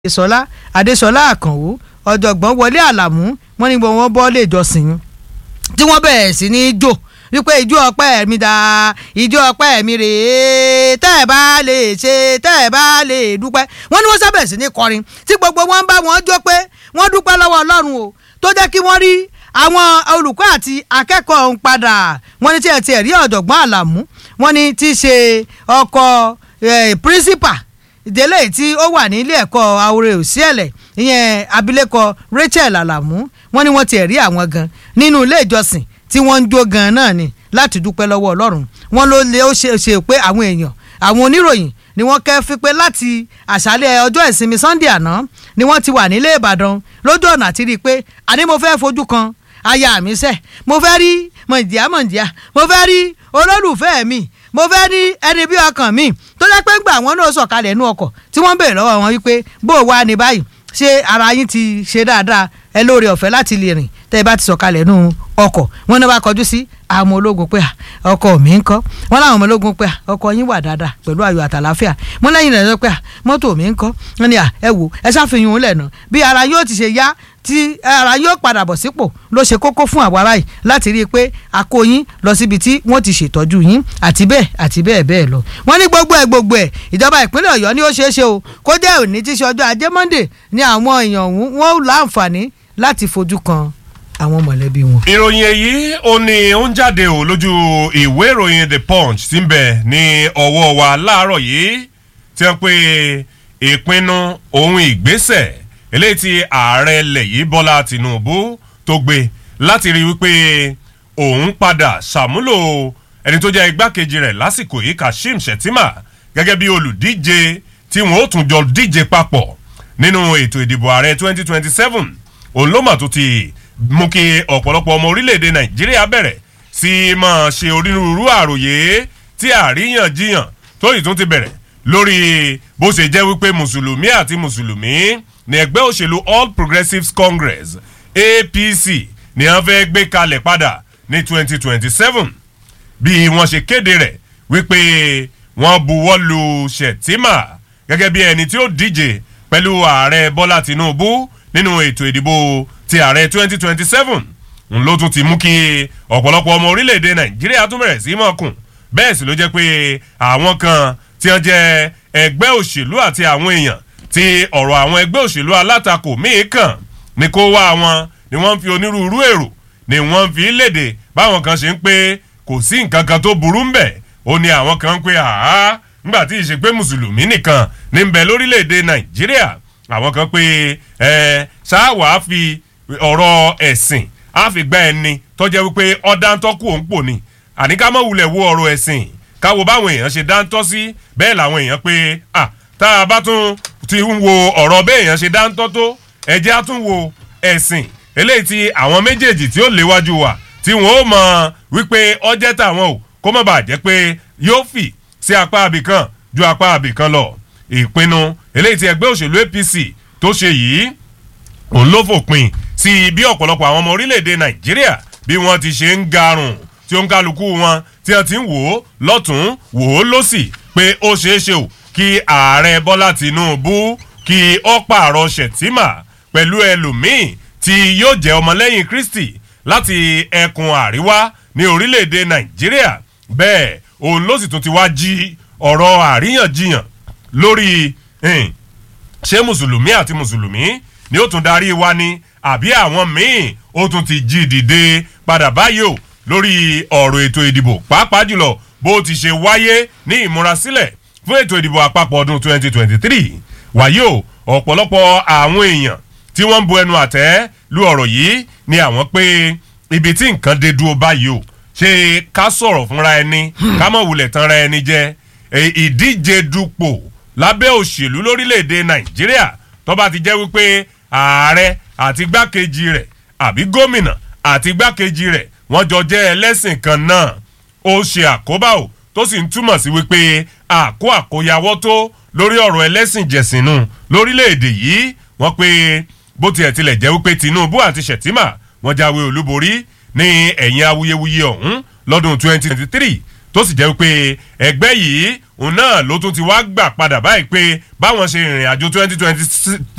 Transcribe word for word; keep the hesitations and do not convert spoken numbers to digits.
Adésọlá Adésọlá Àkànwó ọ̀jọ̀gbọ́n Wọlé Àlàmú wọ́n ní gbogbo wọn bọ́ lè jọsìn tí wọ́n bẹ̀rẹ̀ sí ní jó wípé ijó ọpẹ́ mi dá ijó ọpẹ́ mi rèé tẹ́ ẹ bá lè ṣe tẹ́ ẹ bá lè dúpẹ́ wọ́n ní wọ́n sábẹ̀ sí ní kọrin tí gbogbo wọn bá wọn jó pé wọ́n dúpẹ́ lọ́wọ́ Ọlọ́run o tó jẹ́ kí wọ́n rí àwọn olùkọ́ àti akẹ́kọ̀ọ́ ń padà wọ́n ní tí ẹ ti rí ọ̀jọ̀gbọ́n Àlàmú wọ́n ní tí í ṣe ọkọ̀ principal ìdílé tí ó wà ní ilé ẹ̀kọ́ Àwòrè Òsíẹ̀lẹ̀ ìyẹn abilékọ Rachel Àlàmú wọ́n ní wọ́n ti rí àwọn gan nínú ilé ìjọsìn tí wọ́n ń jó gan náà ni láti dúpẹ́ lọ́wọ́ Ọlọ́run wọ́n ló lè ó ṣe pé àwọn èèyàn àwọn oníròyìn ni wọ́n kẹ́ fi pé láti àṣálẹ́ ọjọ́ ìsinmi Sunday àná ni wọ́n ti wà nílé Ìbàdàn lójú ọ̀nà àti rí i pé àní mo fẹ́ fojú kan aya mi sẹ́ mo fẹ́ rí mọ̀jìá mọ̀jìá mo fẹ́ rí olólùfẹ́ mi mo fẹ́ ní ẹni bí ọkàn mi tó jẹ́ pé gbà wọ́n náà sọ̀kalẹ̀ nú ọkọ̀ tí wọ́n béèrè lọ́wọ́ wọn wípé bó o wá ní báyìí ṣé ara yín ti ṣe dáadáa ẹ lóore ọ̀fẹ́ láti lè rìn tẹ́ ẹ bá ti sọ̀kalẹ̀ nú ọkọ̀ wọ́n náà bá kọjú sí àwọn ológun pé ọkọ̀ mi ń kọ́ wọ́n láwọn ọmọ ológun pé ọkọ̀ yín wà dáadáa pẹ̀lú ayọ̀ àtàláfíà wọ́n lẹ́yìn rẹ̀ pé mọ́tò mi ń kọ́ wọ́n ní ẹ wò ẹ ṣàfihàn òun lẹ́nu bí ara yóò ti ṣe yá tí ara yóò padà bọ̀ sípò ló ṣe kókó fún àwa báyìí láti rí i pé a kó yín lọ síbi tí wọ́n ti ṣètọ́jú yín àti bẹ́ẹ̀ àti bẹ́ẹ̀ bẹ́ẹ̀ lọ. wọ́n ní gbogbo ẹ̀ gbogbo ẹ̀ ìjọba ìpínlẹ̀ Ọ̀yọ́ ni ó ṣeé ṣe o kó jẹ́ òní tí ṣe ọjọ́ ajé Monday ni àwọn èèyàn wọn láǹfààní láti fojú kan àwọn mọ̀lẹ́bí wọn. ìròyìn èyí ó ní ó ń jáde ò lójú ìwé ìròyìn The Punch tí ń bẹ ní ọwọ́ wa láàárọ̀ yìí tí wọ́n pe ìpinnu ohun ìgbésẹ̀ eléyìí tí ààrẹ ilẹ̀ yìí Bọ́lá Tinubu tó gbé láti rí wípé òun padà ṣàmúlò ẹni tó jẹ́ igbákejì rẹ̀ lásìkò yìí Kashim Shettima gẹ́gẹ́ bí olùdíje tí wọ́n ó tún jọ díje papọ̀ nínú ètò ìdìbò ààrẹ twenty twenty seven òun ló mà tó ti mú kí ọ̀pọ̀lọpọ̀ ọmọ orílẹ̀-èdè Nàìjíríà bẹ̀rẹ̀ sí máa ṣe onírúurú àròyé tí àríyànjiyàn tó yìí tún ti bẹ̀rẹ̀ lórí bó ṣe jẹ́ wípé mùsùlùmí àti mùsùlùmí ní ẹgbẹ́ òṣèlú All Progressives Congress A P C ni wọ́n fẹ́ gbé kalẹ̀ padà ní twenty twenty seven bí wọ́n ṣe kéde rẹ̀ wípé wọ́n buwọ́ lu Shettima gẹ́gẹ́ bí ẹni tí ó díje pẹ̀lú ààrẹ Bọ́lá Tinubu nínú ètò ìdìbò ti ààrẹ twenty twenty seven ń ló tún ti mú kí ọ̀pọ̀lọpọ̀ ọmọ orílẹ̀-èdè Nàìjíríà tún bẹ̀rẹ̀ sí mọ̀kùn bẹ́ẹ̀ sì ló jẹ́ pé àwọn kan tí wọ́n jẹ́ ẹgbẹ́ òṣèlú àti àwọn èèyàn tí ọ̀rọ̀ àwọn ẹgbẹ́ òṣèlú alátakò míì kàn ní kó wá wọn ni wọ́n ń fi onírúurú èrò ni wọ́n ń fi léde báwọn kan ṣe ń pé kò sí nǹkan kan tó burú ń bẹ̀ ó ní àwọn kan ń pé àá nígbà tí ìṣe pé mùsùlùmí nìkan ní ń bẹ lórílẹ̀‐èdè Nàìjíríà àwọn kan pé ẹ ṣáà wàá fi ọ̀rọ̀ ẹ̀sìn á fi gbá ẹni tó jẹ́ wípé ọ̀dáńtọ́kù òun pò ní àní ká mọ̀ wulẹ̀ wo ọ̀rọ̀ ẹ̀sìn káwo báwọn èèyàn ṣe dáńtọ́ sí bẹ́ẹ̀ làwọn èèyàn pé à tá a bá tún ti ń wo ọ̀rọ̀ bẹ́ẹ̀ èèyàn ṣe dáńtọ́ tó ẹ̀jẹ̀ á tún wo ẹ̀sìn eléyìí tí àwọn méjèèjì tí ó léwájú wa tí wọ́n ó mọ̀ wípé ọjẹ́ tàwọn ò kó má bàa jẹ́ pé yóò fì sí apá abìkan ju apá abìkan lọ ìpinnu eléyìí tí ẹgbẹ́ òṣèlú A P C tó ṣe yìí òun ló fòpin sí bí ọ̀pọ̀lọpọ̀ àwọn ọmọ orílẹ̀-èdè Nàìjíríà bí wọ́n ti ṣe ń garùn tí ó ń kálukú wọn tí wọ́n ti ń wò ó lọ́tún wò ó lọ́sì pé ó ṣeé ṣe ò kí ààrẹ Bọ́lá Tinubu kí ó pààrọ̀ Shettima pẹ̀lú ẹlòmíì tí yóò jẹ́ ọmọlẹ́yìn Kristi láti ẹkùn àríwá ní orílẹ̀-èdè Nàìjíríà bẹ́ẹ̀ òun ló sì tún ti wá jí ọ̀rọ̀ àríyànjiyàn lórí ṣé mùsùlùmí àti mùsùlùmí ni ó tún darí wa ni àbí àwọn míì ó tún ti jí dìde padà báyìí o lórí ọ̀rọ̀ ètò ìdìbò pàápàá jùlọ bó ti ṣe wáyé ní ìmúrasílẹ̀ fún ètò ìdìbò àpapọ̀ ọdún twenty twenty three wáyé o ọ̀pọ̀lọpọ̀ àwọn èèyàn tí wọ́n ń bu ẹnu àtẹ́ lu ọ̀rọ̀ yìí ni àwọn pé ibi tí nǹkan dé dúró báyìí o ṣé ká sọ̀rọ̀ fúnra ẹni ká mọ̀ wulẹ̀ tanra ẹni jẹ ìdíje dupò lábẹ́ òṣèlú lórílẹ̀‐èdè Nàìjíríà tó bá ti jẹ́ wípé ààrẹ àti igbákejì rẹ̀ àbí gómìnà àti igbákejì rẹ̀ wọ́n jọ jẹ́ ẹlẹ́sìn kan náà ó ṣe àkóbá o tó sì ń túmọ̀ sí wípé àkó àkóyawọ́ tó lórí ọ̀rọ̀ ẹlẹ́sìn jẹ̀sìnú lórílẹ̀‐èdè yìí wọ́n pé bó tiẹ̀ tilẹ̀ jẹ́ wípé Tinubu àti Shettima wọ́n jáwé olúborí ní ẹ̀yìn awuyewuye ọ̀hún lọ́dún twenty twenty three tó sì jẹ́ wípé ẹgbẹ́ yìí òun náà ló tún ti wá gbà padà báyìí pé báwọn ṣe ìrìn àjò twenty twenty